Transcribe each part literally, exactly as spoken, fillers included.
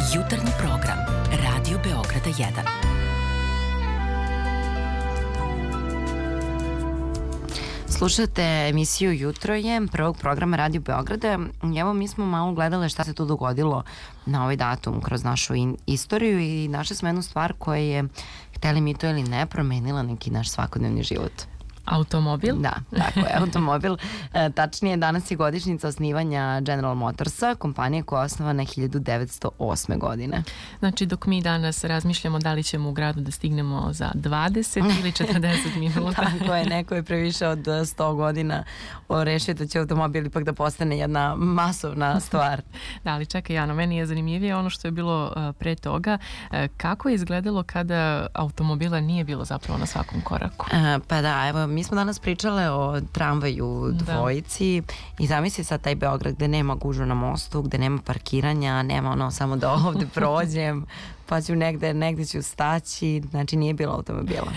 Jutarnji program Radio Beograda jedan. Slušate emisiju Jutro je prvog programa Radio Beograda. Evo, mi smo malo gledale šta se tu dogodilo na ovaj datum kroz našu in- istoriju i našli smo jednu stvar koja je, hteli mi to ili ne, promenila neki naš svakodnevni život. Automobil? Da, tako je, automobil. E, tačnije, danas je godišnjica osnivanja General Motorsa, kompanije koja je osnovana hiljadu devetsto osme. godine. Znači, dok mi danas razmišljamo da li ćemo u gradu da stignemo za dvadeset ili četrdeset minuta. Tako je, neko je previše od sto godina rešio da će automobil ipak da postane jedna masovna stvar. Da, ali čekaj, Jano, meni je zanimljivije ono što je bilo uh, pre toga. Uh, kako je izgledalo kada automobila nije bilo zapravo na svakom koraku? E, pa da, evo, mi smo danas pričale o tramvaju dvojici da. I zamisli sad taj Beograd gde nema gužu na mostu, gde nema parkiranja, nema ono samo da ovde prođem, pa ću negde, negde ću staći, znači nije bilo automobila.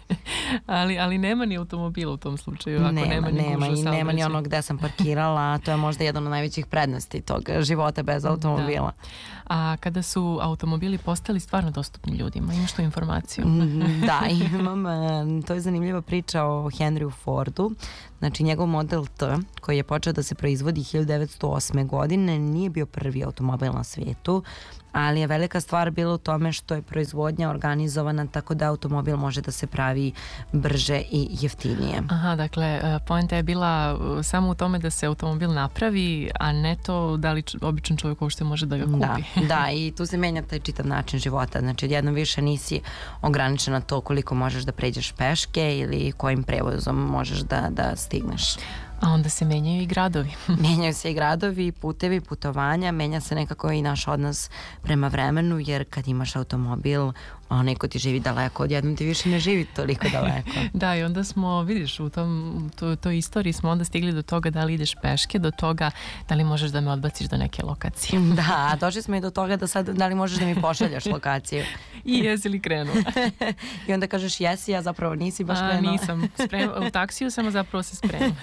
ali, ali nema ni automobila u tom slučaju, ako nema, nema ni nema, gužu i nema ni ono gde sam parkirala, to je možda jedan od najvećih prednosti tog života bez automobila. Da. A kada su automobili postali stvarno dostupni ljudima, imaš tu informaciju? Da, imam, to je zanimljiva priča o Henryu Fordu. Znači, njegov model T, koji je počeo da se proizvodi hiljadu devetsto osme. godine, nije bio prvi automobil na svijetu, ali je velika stvar bila u tome što je proizvodnja organizovana tako da automobil može da se pravi brže i jeftinije. Aha, dakle, poenta je bila samo u tome da se automobil napravi, a ne to da li običan čovjek uopšte može da ga kupi. Da, da, i tu se menja taj čitav način života. Znači, jednom više nisi ograničena to koliko možeš da pređeš peške ili kojim prevozom možeš da, da stigneš. A onda se menjaju i gradovi. Menjaju se i gradovi, putevi, putovanja, menja se nekako i naš odnos prema vremenu, jer kad imaš automobil, onaj ko ti živi daleko, odjednom ti više ne živi toliko daleko. Da, i onda smo, vidiš, u tom, to, toj istoriji smo onda stigli do toga da li ideš peške, do toga da li možeš da me odbaciš do neke lokacije. Da, a došli smo i do toga da sad, da li možeš da mi pošaljaš lokaciju. I jesi li krenuo? I onda kažeš jesi, a zapravo nisi baš krenuo. A, nisam. Sprem, u taksiju sam, a zapravo se spremam.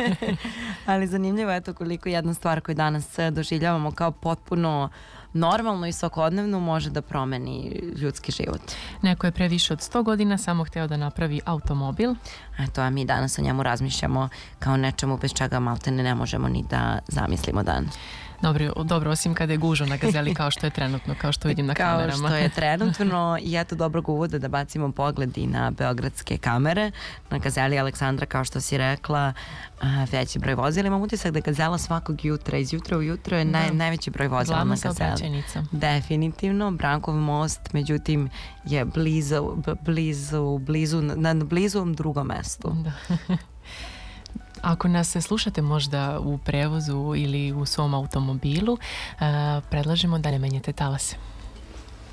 Ali zanimljivo je to koliko jedna stvar koju danas doživljavamo kao potpuno normalno i svakodnevno može da promeni ljudski život. Neko je pre više od sto godina samo hteo da napravi automobil. Eto, a mi danas o njemu razmišljamo kao nečemu bez čega maltene ne možemo ni da zamislimo dan. Dobro, dobro, osim kada je gužo na Gazeli kao što je trenutno, kao što vidim na kao kamerama. Kao što je trenutno i eto dobrog uvoda da bacimo pogled i na beogradske kamere. Na Gazeli Aleksandra, kao što si rekla, veći broj vozila. Imam utisak da Gazela svakog jutra, iz jutra u jutro je naj, najveći broj vozila Glavna na Gazeli. saobraćajnica. Definitivno. Brankov most, međutim, je blizu, blizu, blizu, na blizu drugom mestu. Da. Ako nas slušate možda u prevozu ili u svom automobilu, predlažemo da ne menjate talase.